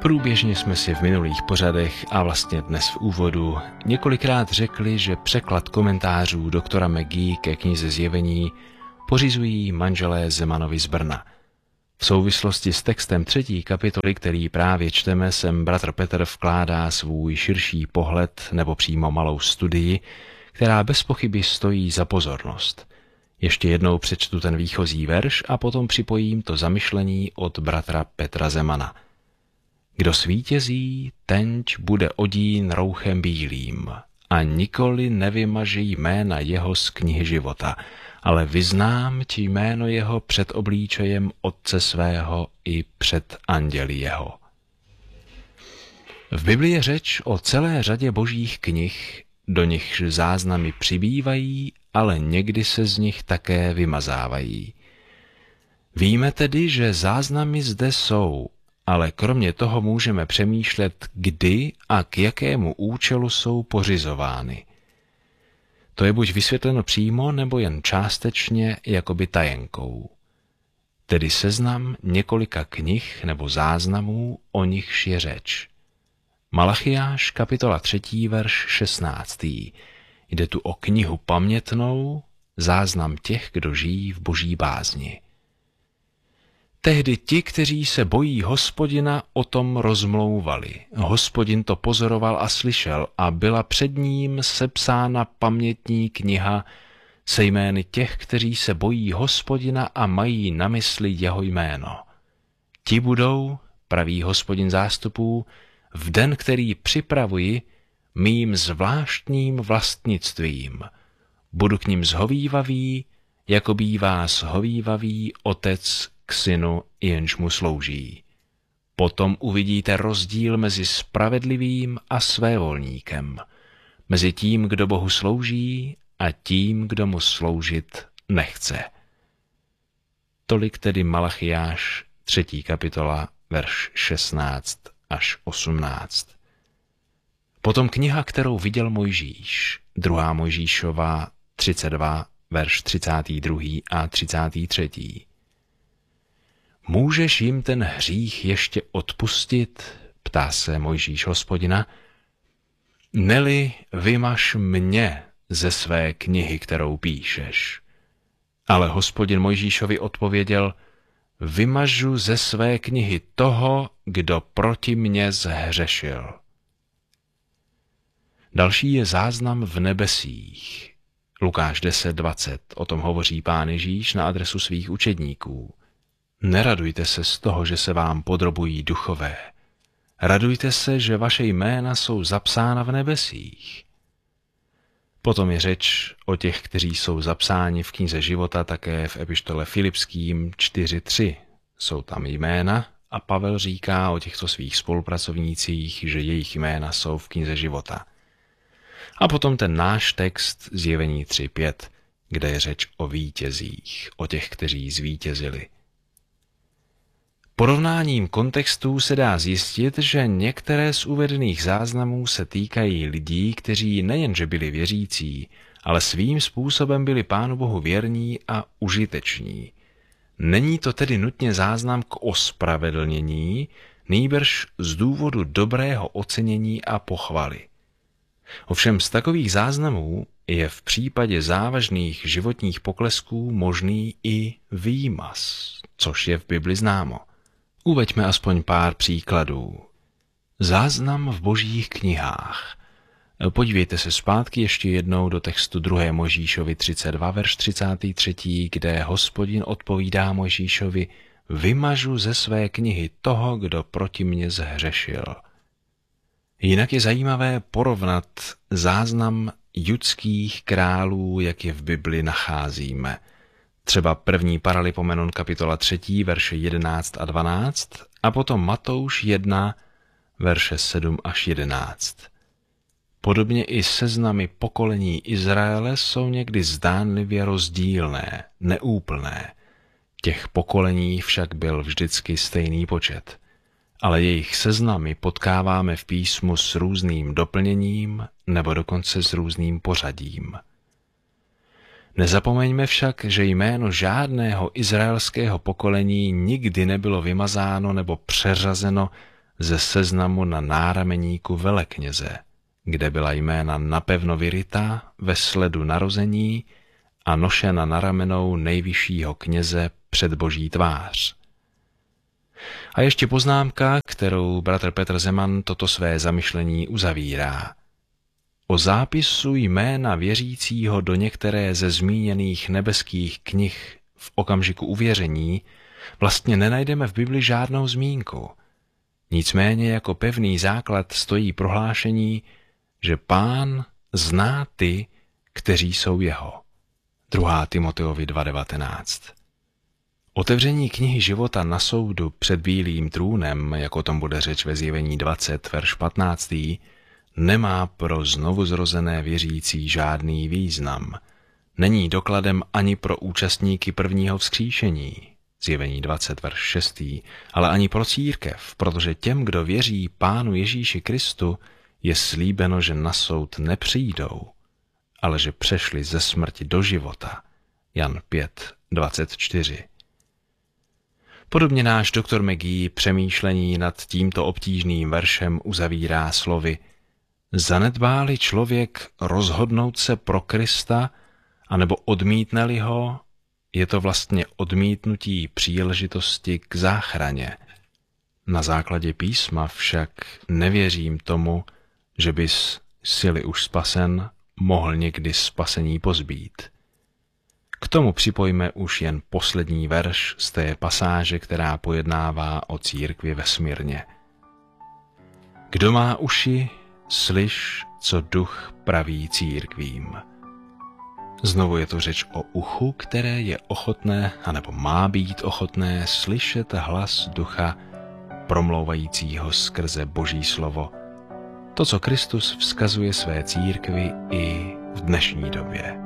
Průběžně jsme si v minulých pořadech a vlastně dnes v úvodu několikrát řekli, že překlad komentářů doktora McGee ke knize Zjevení pořizují manželé Zemanovi z Brna. V souvislosti s textem 3. kapitoly, který právě čteme, sem bratr Petr vkládá svůj širší pohled nebo přímo malou studii, která bez pochyby stojí za pozornost. Ještě jednou přečtu ten výchozí verš a potom připojím to zamyšlení od bratra Petra Zemana. Kdo svítězí, tenť bude odín rouchem bílým a nikoli nevymaže jména jeho z knihy života, ale vyznám ti jméno jeho před oblíčejem Otce svého i před anděli jeho. V Biblii je řeč o celé řadě božích knih, do nichž záznamy přibývají, ale někdy se z nich také vymazávají. Víme tedy, že záznamy zde jsou, ale kromě toho můžeme přemýšlet, kdy a k jakému účelu jsou pořizovány. To je buď vysvětleno přímo, nebo jen částečně jakoby tajenkou. Tedy seznam několika knih nebo záznamů, o nichž je řeč. Malachiáš, kapitola 3, verš 16. Jde tu o knihu pamětnou, záznam těch, kdo žijí v boží bázni. Tehdy ti, kteří se bojí Hospodina, o tom rozmlouvali. Hospodin to pozoroval a slyšel a byla před ním sepsána pamětní kniha se jmény těch, kteří se bojí Hospodina a mají na mysli jeho jméno. Ti budou, praví Hospodin zástupů, v den, který připravuji, mým zvláštním vlastnictvím. Budu k ním zhovívavý, jako bývá zhovívavý otec k synu, jenž mu slouží. Potom uvidíte rozdíl mezi spravedlivým a svévolníkem, mezi tím, kdo Bohu slouží, a tím, kdo mu sloužit nechce. Tolik tedy Malachiáš, 3. kapitola, verš 16 až 18. Potom kniha, kterou viděl Mojžíš, 2. Mojžíšova, 32, verš 32. a 33. Můžeš jim ten hřích ještě odpustit? Ptá se Mojžíš Hospodina. Neli vymaž mě ze své knihy, kterou píšeš. Ale Hospodin Mojžíšovi odpověděl, vymažu ze své knihy toho, kdo proti mně zhřešil. Další je záznam v nebesích. Lukáš 10:20, o tom hovoří Pán Ježíš na adresu svých učedníků. Neradujte se z toho, že se vám podrobují duchové. Radujte se, že vaše jména jsou zapsána v nebesích. Potom je řeč o těch, kteří jsou zapsáni v knize života také v epištole Filipským 4:3. Jsou tam jména a Pavel říká o těchto svých spolupracovnících, že jejich jména jsou v knize života. A potom ten náš text Zjevení 3:5, kde je řeč o vítězích, o těch, kteří zvítězili. Porovnáním kontextů se dá zjistit, že některé z uvedených záznamů se týkají lidí, kteří nejenže byli věřící, ale svým způsobem byli Pánu Bohu věrní a užiteční. Není to tedy nutně záznam k ospravedlnění, nýbrž z důvodu dobrého ocenění a pochvaly. Ovšem z takových záznamů je v případě závažných životních poklesků možný i výmaz, což je v Bibli známo. Uveďme aspoň pár příkladů. Záznam v božích knihách. Podívejte se zpátky ještě jednou do textu 2. Mojžíšovi 32, verš 33, kde Hospodin odpovídá Mojžíšovi, vymažu ze své knihy toho, kdo proti mně zhřešil. Jinak je zajímavé porovnat záznam judských králů, jak je v Bibli nacházíme. Třeba 1. Paralipomenon kapitola 3, verše 11 a 12 a potom Matouš 1, verše 7 až 11. Podobně i seznamy pokolení Izraele jsou někdy zdánlivě rozdílné, neúplné. Těch pokolení však byl vždycky stejný počet. Ale jejich seznamy potkáváme v písmu s různým doplněním nebo dokonce s různým pořadím. Nezapomeňme však, že jméno žádného izraelského pokolení nikdy nebylo vymazáno nebo přeřazeno ze seznamu na nárameníku velekněze, kde byla jména napevno vyrytá ve sledu narození a nošena na ramenou nejvyššího kněze před Boží tvář. A ještě poznámka, kterou bratr Petr Zeman toto své zamyšlení uzavírá. O zápisu jména věřícího do některé ze zmíněných nebeských knih v okamžiku uvěření vlastně nenajdeme v Bibli žádnou zmínku. Nicméně jako pevný základ stojí prohlášení, že Pán zná ty, kteří jsou jeho. 2. Timoteovi 2.19. Otevření knihy života na soudu před bílým trůnem, jako o tom bude řeč ve Zjevení 20, verš 15, nemá pro znovuzrozené věřící žádný význam. Není dokladem ani pro účastníky prvního vzkříšení, Zjevení 20, verš 6, ale ani pro církev, protože těm, kdo věří Pánu Ježíši Kristu, je slíbeno, že na soud nepřijdou, ale že přešli ze smrti do života. Jan 5, 24. Podobně náš doktor McGee přemýšlení nad tímto obtížným veršem uzavírá slovy: zanedbá-li člověk rozhodnout se pro Krista, anebo odmítne-li ho, je to vlastně odmítnutí příležitosti k záchraně. Na základě písma však nevěřím tomu, že bys, jsi-li už spasen, mohl někdy spasení pozbýt. K tomu připojme už jen poslední verš z té pasáže, která pojednává o církvi ve Smyrně. Kdo má uši, slyš, co duch praví církvím. Znovu je to řeč o uchu, které je ochotné, anebo má být ochotné slyšet hlas ducha promlouvajícího skrze Boží slovo. To, co Kristus vzkazuje své církvi i v dnešní době.